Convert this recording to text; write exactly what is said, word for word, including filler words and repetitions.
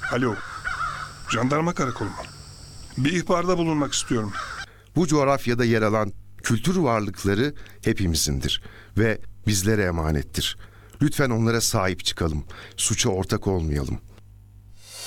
Alo, jandarma karakolu mu? Bir ihbarda bulunmak istiyorum. Bu coğrafyada yer alan kültür varlıkları hepimizindir ve bizlere emanettir. Lütfen onlara sahip çıkalım, suça ortak olmayalım.